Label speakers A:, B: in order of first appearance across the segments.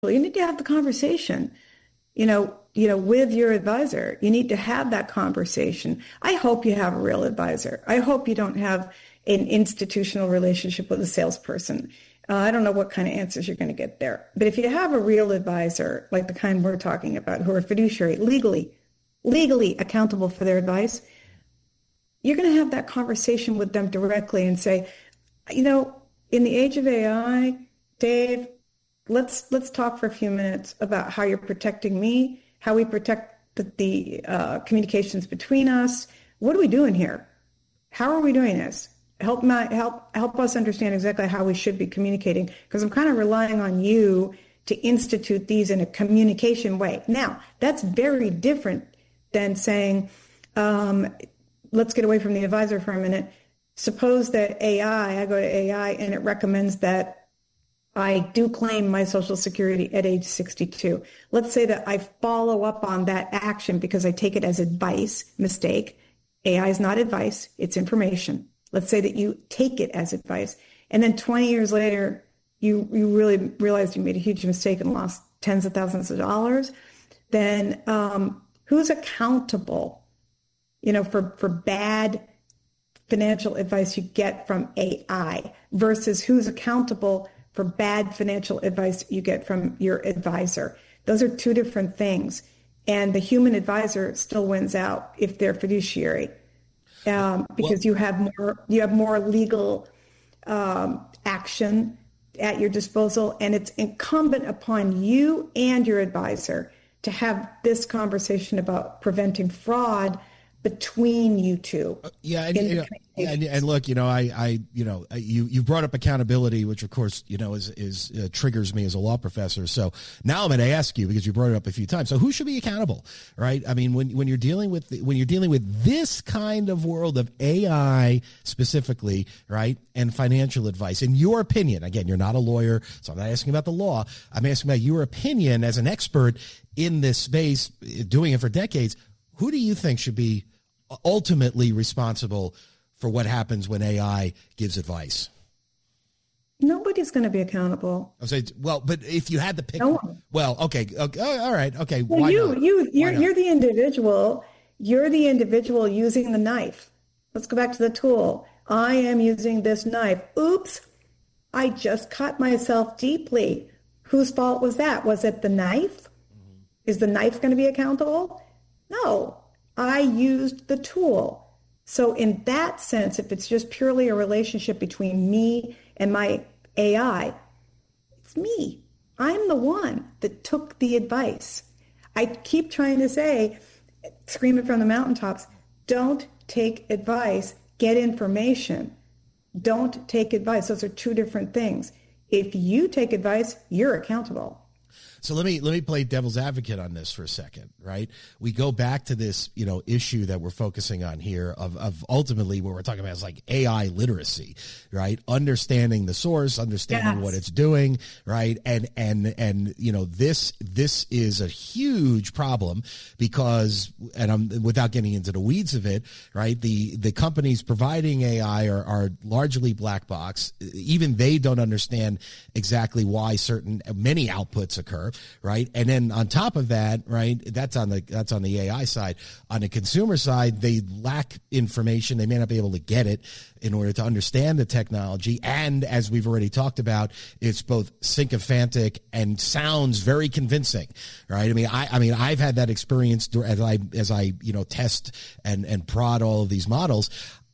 A: You need to have the conversation, with your advisor. You need to have that conversation. I hope you have a real advisor. I hope you don't have an institutional relationship with a salesperson. I don't know what kind of answers you're going to get there. But if you have a real advisor, like the kind we're talking about, who are fiduciary, legally accountable for their advice, you're going to have that conversation with them directly and say, in the age of AI, Dave, let's talk for a few minutes about how you're protecting me, how we protect the communications between us. What are we doing here? How are we doing this? Help us understand exactly how we should be communicating, because I'm kind of relying on you to institute these in a communication way. Now, that's very different than saying, let's get away from the advisor for a minute. Suppose that I go to AI and it recommends that I do claim my Social Security at age 62. Let's say that I follow up on that action because I take it as advice. Mistake. AI is not advice. It's information. Let's say that you take it as advice. And then 20 years later, you really realized you made a huge mistake and lost tens of thousands of dollars. Then who's accountable, for bad financial advice you get from AI versus who's accountable for bad financial advice you get from your advisor? Those are two different things. And the human advisor still wins out if they're fiduciary, because you have more legal action at your disposal, and it's incumbent upon you and your advisor to have this conversation about preventing fraud between you two.
B: And look, you brought up accountability, which of course, is triggers me as a law professor. So now I'm going to ask you, because you brought it up a few times. So who should be accountable, right? I mean, when you're dealing with this kind of world of AI specifically, right, and financial advice, in your opinion, again, you're not a lawyer, so I'm not asking about the law. I'm asking about your opinion as an expert in this space, doing it for decades. Who do you think should be ultimately responsible for what happens when AI gives advice?
A: Nobody's going to be accountable.
B: I say, well, but if you had to pick,
A: no one.
B: Well, okay, all right, okay.
A: Well, you're the individual. You're the individual using the knife. Let's go back to the tool. I am using this knife. Oops, I just cut myself deeply. Whose fault was that? Was it the knife? Is the knife going to be accountable? No, I used the tool. So in that sense, if it's just purely a relationship between me and my AI, it's me. I'm the one that took the advice. I keep trying to say, scream it from the mountaintops, don't take advice, get information. Don't take advice. Those are two different things. If you take advice, you're accountable.
B: So let me play devil's advocate on this for a second, right? We go back to this, issue that we're focusing on here of ultimately what we're talking about is like AI literacy, right? Understanding the source, understanding what it's doing, right? And this is a huge problem because, and I'm without getting into the weeds of it, right? The companies providing AI are largely black box. Even they don't understand exactly why many outputs occur. Right. And then on top of that, right, that's on the AI side. On the consumer side, they lack information. They may not be able to get it in order to understand the technology. And as we've already talked about, it's both sycophantic and sounds very convincing. Right. I mean, I've had that experience as I test and prod all of these models.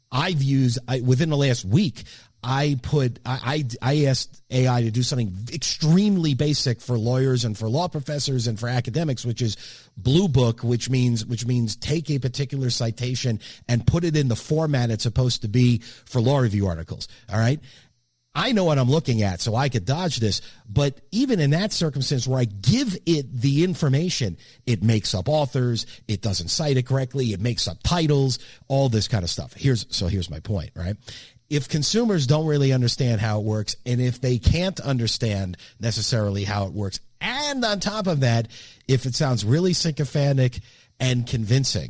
B: Within the last week, I asked AI to do something extremely basic for lawyers and for law professors and for academics, which is Blue Book, which means take a particular citation and put it in the format it's supposed to be for law review articles. All right. I know what I'm looking at, so I could dodge this. But even in that circumstance where I give it the information, it makes up authors, it doesn't cite it correctly, it makes up titles, all this kind of stuff. Here's my point, right? If consumers don't really understand how it works, and if they can't understand necessarily how it works, and on top of that, if it sounds really sycophantic and convincing,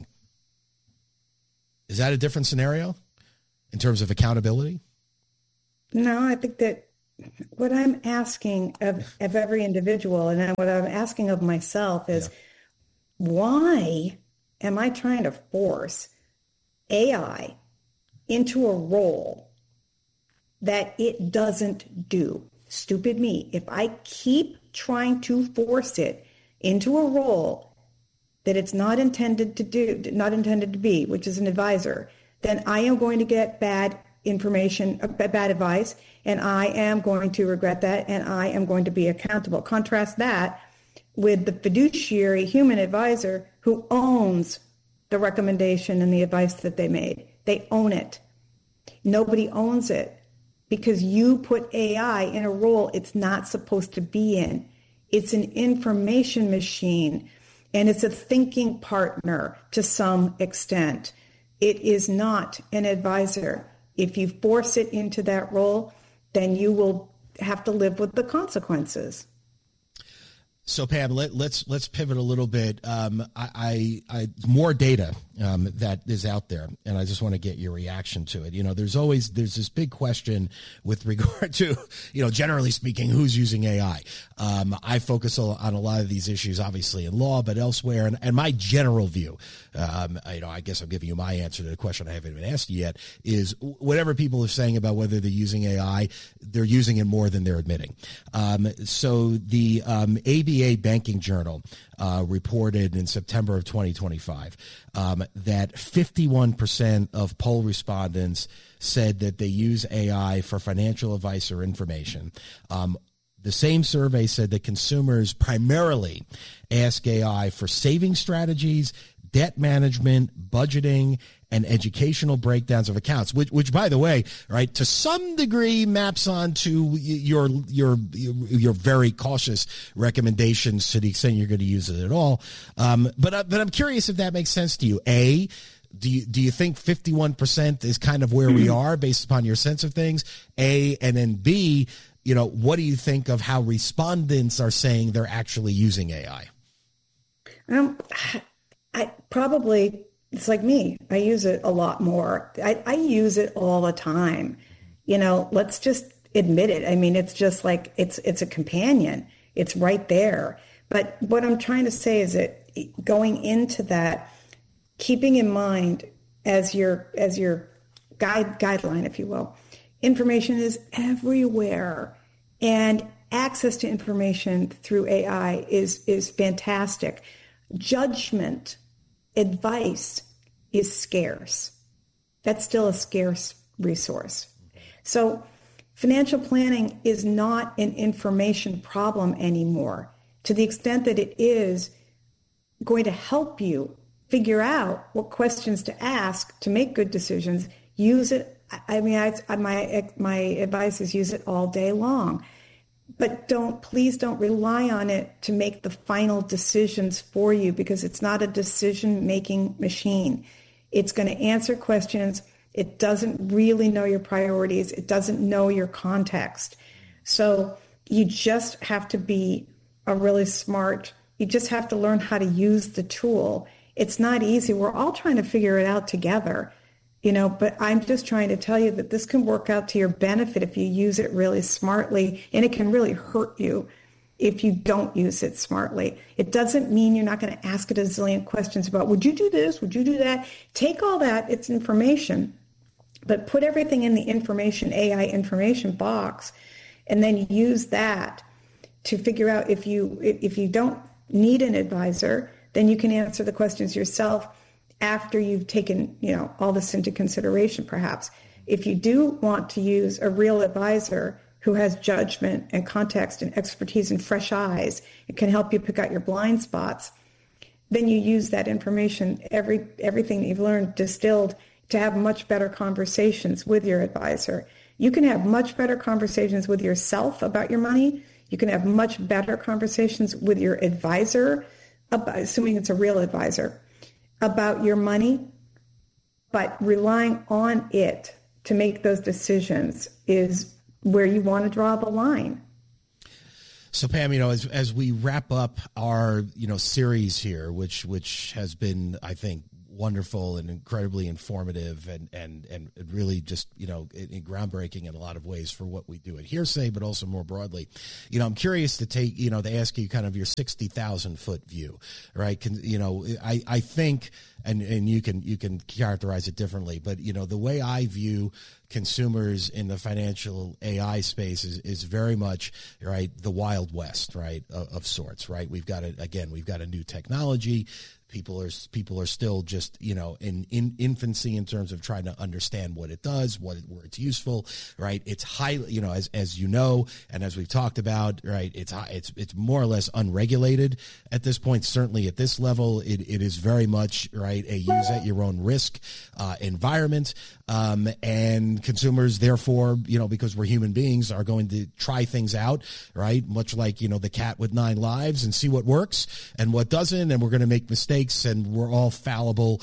B: is that a different scenario in terms of accountability?
A: No, I think that what I'm asking of every individual, and what I'm asking of myself is, why am I trying to force AI into a role that it doesn't do? Stupid me. If I keep trying to force it into a role that it's not intended to do, not intended to be, which is an advisor, then I am going to get bad information, bad advice, and I am going to regret that, and I am going to be accountable. Contrast that with the fiduciary human advisor who owns the recommendation and the advice that they made. They own it. Nobody owns it because you put AI in a role it's not supposed to be in. It's an information machine, and it's a thinking partner to some extent. It is not an advisor. If you force it into that role, then you will have to live with the consequences.
B: So Pam, let's pivot a little bit. I more data that is out there, and I just want to get your reaction to it. You know, there's this big question with regard to, you know, generally speaking, who's using AI. I focus on a lot of these issues, obviously in law, but elsewhere. And my general view, you know, I guess I'm giving you my answer to the question I haven't even asked you yet, is whatever people are saying about whether they're using AI, they're using it more than they're admitting. So the ABA Banking Journal reported in September of 2025 that 51% of poll respondents said that they use AI for financial advice or information. The same survey said that consumers primarily ask AI for saving strategies, debt management, budgeting, and educational breakdowns of accounts, which by the way, right, to some degree maps onto your very cautious recommendations to the extent you're going to use it at all. But I'm curious if that makes sense to you. A, do you think 51% is kind of where we are based upon your sense of things? A, and then B, you know, what do you think of how respondents are saying they're actually using AI?
A: I probably, it's like me. I use it a lot more. I use it all the time. You know, let's just admit it. I mean, it's just like, it's a companion. It's right there. But what I'm trying to say is that going into that, keeping in mind as your guideline, if you will, information is everywhere. And access to information through AI is fantastic. Judgment, advice is scarce. That's still a scarce resource. So financial planning is not an information problem anymore. To the extent that it is going to help you figure out what questions to ask to make good decisions, use it. I mean, my advice is use it all day long. But please don't rely on it to make the final decisions for you, because it's not a decision-making machine. It's going to answer questions. It doesn't really know your priorities. It doesn't know your context. So you just have to be you just have to learn how to use the tool. It's not easy. We're all trying to figure it out together. You know, but I'm just trying to tell you that this can work out to your benefit if you use it really smartly, and it can really hurt you if you don't use it smartly. It doesn't mean you're not going to ask it a zillion questions about, would you do this? Would you do that? Take all that. It's information, but put everything in the AI information box, and then use that to figure out if you don't need an advisor, then you can answer the questions yourself after you've taken, you know, all this into consideration, perhaps. If you do want to use a real advisor who has judgment and context and expertise and fresh eyes, it can help you pick out your blind spots, then you use that information, everything that you've learned distilled, to have much better conversations with your advisor. You can have much better conversations with yourself about your money. You can have much better conversations with your advisor, assuming it's a real advisor, about your money, but relying on it to make those decisions is where you want to draw the line.
B: So Pam, you know, as we wrap up our, you know, series here, which has been, I think, wonderful and incredibly informative and really just, groundbreaking in a lot of ways for what we do at Hearsay, but also more broadly. I'm curious to ask you kind of your 60,000 foot view, right? I think, and you can characterize it differently, but the way I view consumers in the financial AI space is very much, right, the Wild West, right, of sorts, right? We've got a new technology. People are still just, in infancy in terms of trying to understand what it does, where it's useful, right? It's highly, as you know, and as we've talked about, right? It's more or less unregulated at this point. Certainly at this level, it is very much, right, a use at your own risk environment. And consumers, therefore, because we're human beings, are going to try things out, right? Much like, the cat with 9 lives, and see what works and what doesn't. And we're going to make mistakes, and we're all fallible,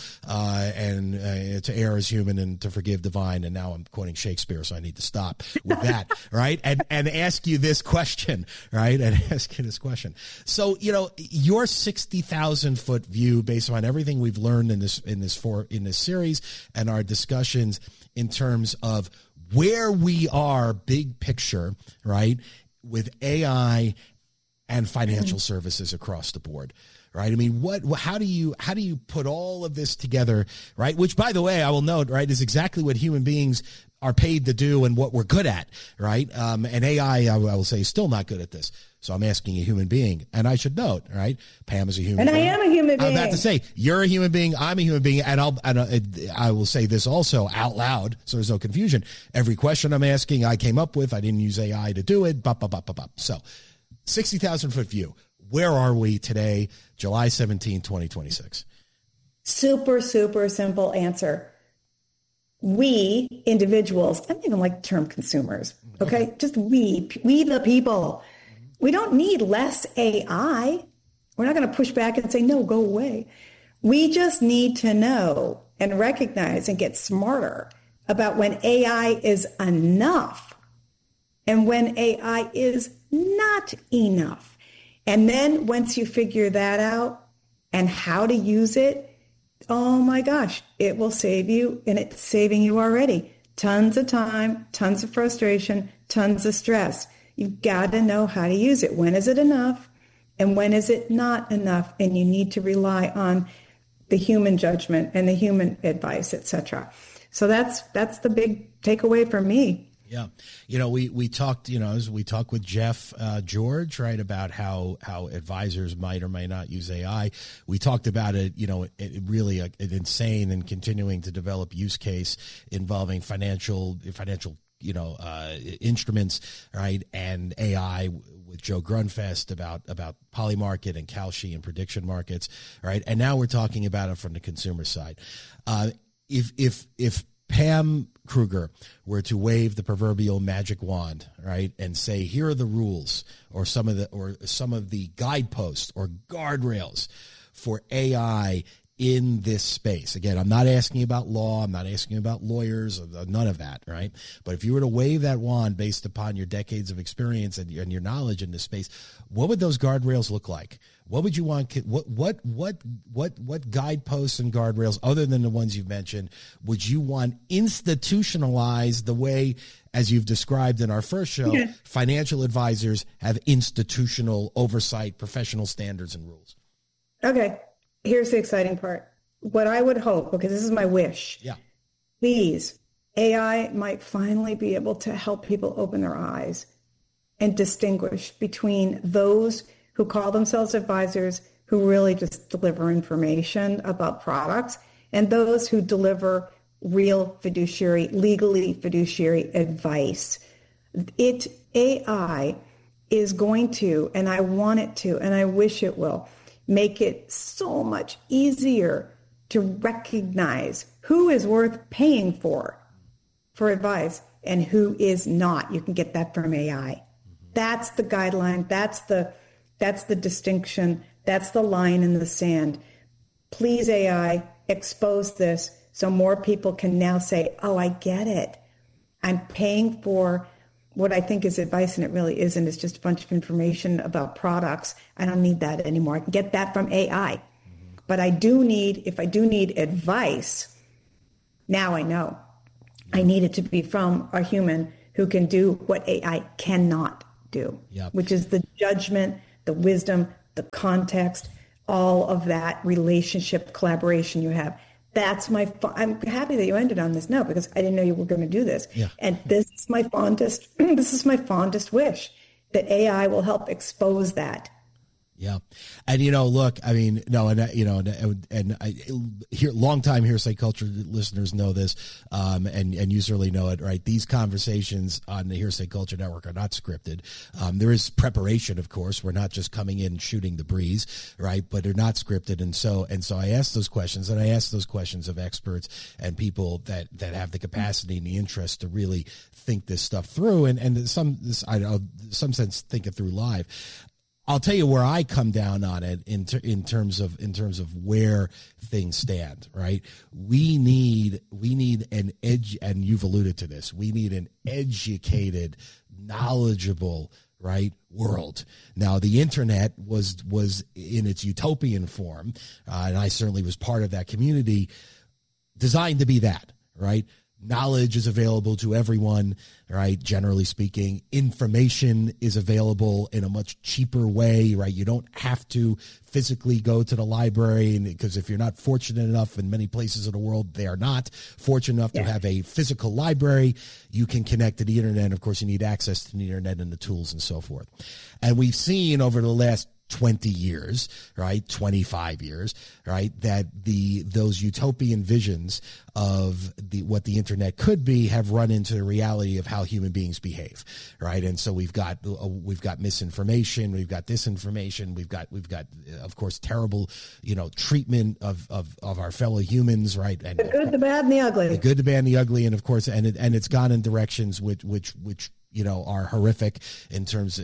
B: and to err is human and to forgive divine. And now I'm quoting Shakespeare, so I need to stop with that, right? And ask you this question, right? And ask you this question. So, your 60,000 foot view, based on everything we've learned in this series and our discussions in terms of where we are, big picture, right, with AI and financial services across the board. Right. I mean, how do you put all of this together? Right. Which, by the way, I will note, right, is exactly what human beings are paid to do and what we're good at. Right. And AI, I will say, is still not good at this. So I'm asking a human being. And I should note, right, Pam is a human being.
A: And I am a human being.
B: I'm about to say, you're a human being. I'm a human being. And I will say this also out loud, so there's no confusion. Every question I'm asking, I came up with. I didn't use AI to do it. So 60,000 foot view. Where are we today, July 17, 2026?
A: Super, super simple answer. We individuals, I don't even like the term consumers, okay? Just we the people. We don't need less AI. We're not going to push back and say, no, go away. We just need to know and recognize and get smarter about when AI is enough and when AI is not enough. And then once you figure that out and how to use it, oh my gosh, it will save you, and it's saving you already. Tons of time, tons of frustration, tons of stress. You've got to know how to use it. When is it enough and when is it not enough? And you need to rely on the human judgment and the human advice, etc. So that's the big takeaway for me.
B: Yeah. We talked, as we talked with Jeff George, right, about how advisors might or may not use AI. We talked about it, really an insane and continuing to develop use case involving financial instruments, right, and AI with Joe Grunfest about Polymarket and Kalshi and prediction markets, right, and now we're talking about it from the consumer side. If Pam Kruger were to wave the proverbial magic wand, right, and say, here are the rules or some of the guideposts or guardrails for AI in this space. Again, I'm not asking about law. I'm not asking about lawyers, none of that, right? But if you were to wave that wand based upon your decades of experience and your knowledge in this space, what would those guardrails look like? What would you want? What guideposts and guardrails, other than the ones you've mentioned, would you want institutionalized the way, as you've described in our first show, financial advisors have institutional oversight, professional standards and rules?
A: Okay. Here's the exciting part. What I would hope, because this is my wish, please, AI might finally be able to help people open their eyes and distinguish between those who call themselves advisors, who really just deliver information about products, and those who deliver real fiduciary, legally fiduciary advice. AI is going to, and I want it to, and I wish it will, make it so much easier to recognize who is worth paying for advice and who is not. You can get that from AI. That's the guideline. That's the distinction. That's the line in the sand. Please, AI, expose this so more people can now say, oh, I get it. I'm paying for what I think is advice, and it really isn't. It's just a bunch of information about products. I don't need that anymore. I can get that from AI. But if I do need advice, now I know. I need it to be from a human who can do what AI cannot do, which is the judgment, the wisdom, the context, all of that relationship collaboration you have. That's I'm happy that you ended on this note, because I didn't know you were going to do this.
B: Yeah.
A: And this is my fondest wish, that AI will help expose that.
B: Yeah. And, look, I mean, no, and I hear longtime Hearsay Culture listeners know this, and you certainly know it, right? These conversations on the Hearsay Culture Network are not scripted. There is preparation, of course. We're not just coming in shooting the breeze, right? But they're not scripted. And so I ask those questions, and I ask those questions of experts and people that have the capacity and the interest to really think this stuff through, and in some sense think it through live. I'll tell you where I come down on it in terms of where things stand, right? We need an edge, and you've alluded to this. We need an educated, knowledgeable, right, world. Now, the internet was in its utopian form, and I certainly was part of that community, designed to be that, right? Knowledge is available to everyone, right? Generally speaking, information is available in a much cheaper way, right? You don't have to physically go to the library, because if you're not fortunate enough, in many places of the world, they are not fortunate enough to have a physical library. You can connect to the internet. Of course, you need access to the internet and the tools and so forth. And we've seen over the last 20 years, right, 25 years, right, that those utopian visions of what the internet could be have run into the reality of how human beings behave, right? And so we've got misinformation, we've got disinformation, we've got of course terrible treatment of our fellow humans, right? And
A: the good, the bad, and the ugly.
B: The good, the bad, and the ugly, and of course, and it's gone in directions which are horrific in terms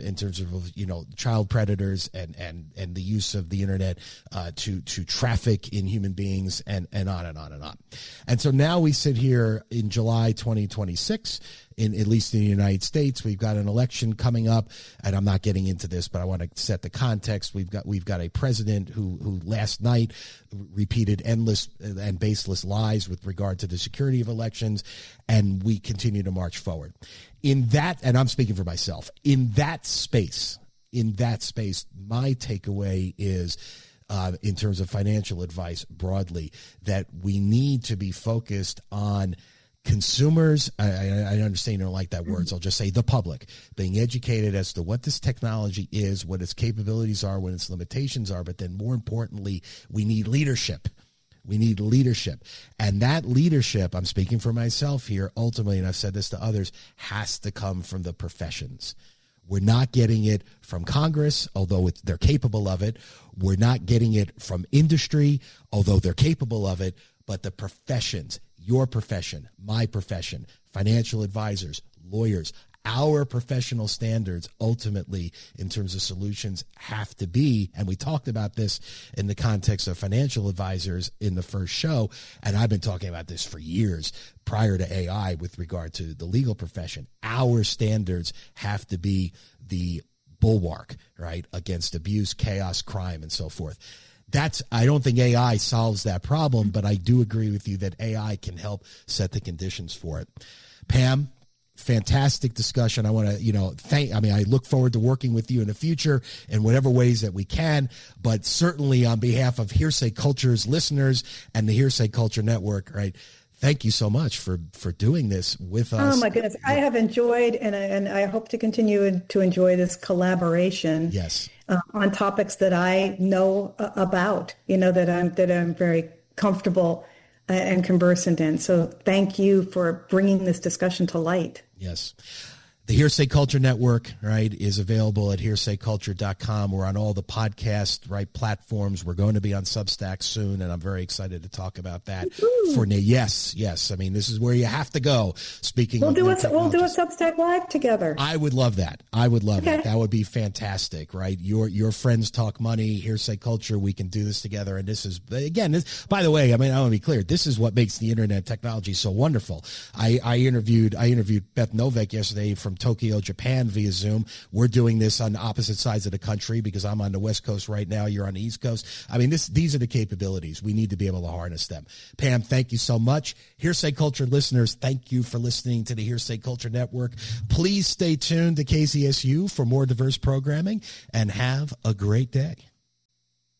B: of child predators and the use of the internet to traffic in human beings and on and on and on. And so now we sit here in July 2026, at least in the United States. We've got an election coming up, and I'm not getting into this, but I want to set the context. We've got a president who last night repeated endless and baseless lies with regard to the security of elections, and we continue to march forward. In that, and I'm speaking for myself, in that space, my takeaway is, in terms of financial advice broadly, that we need to be focused on consumers. I understand you don't like that word, so I'll just say the public, being educated as to what this technology is, what its capabilities are, what its limitations are, but then more importantly, we need leadership. We need leadership. And that leadership, I'm speaking for myself here, ultimately, and I've said this to others, has to come from the professions. We're not getting it from Congress, although they're capable of it. We're not getting it from industry, although they're capable of it. But the professions, your profession, my profession, financial advisors, lawyers, our professional standards ultimately in terms of solutions have to be, and we talked about this in the context of financial advisors in the first show, and I've been talking about this for years prior to AI with regard to the legal profession. Our standards have to be the bulwark, right, against abuse, chaos, crime, and so forth. I don't think AI solves that problem, but I do agree with you that AI can help set the conditions for it. Pam, fantastic discussion. I want to, I look forward to working with you in the future in whatever ways that we can, but certainly on behalf of Hearsay Culture's listeners and the Hearsay Culture Network, right? Thank you so much for doing this with us.
A: Oh my goodness. I have enjoyed, and I hope to continue to enjoy this collaboration.
B: Yes.
A: On topics that I know about, that I'm very comfortable and conversant in. So thank you for bringing this discussion to light.
B: Yes. The Hearsay Culture Network, right, is available at hearsayculture.com. We're on all the podcast, right, platforms. We're going to be on Substack soon, and I'm very excited to talk about that. For now. Yes. I mean, this is where you have to go. We'll do a
A: Substack Live together.
B: I would love that. That. That would be fantastic, right? Your friends talk money, Hearsay Culture. We can do this together. And this is, again, by the way, I want to be clear. This is what makes the internet technology so wonderful. I interviewed Beth Novak yesterday from Tokyo, Japan via Zoom. We're doing this on opposite sides of the country because I'm on the West Coast right now. You're on the East Coast. I mean, these are the capabilities. We need to be able to harness them. Pam, thank you so much. Hearsay Culture listeners, thank you for listening to the Hearsay Culture Network. Please stay tuned to KZSU for more diverse programming, and have a great day.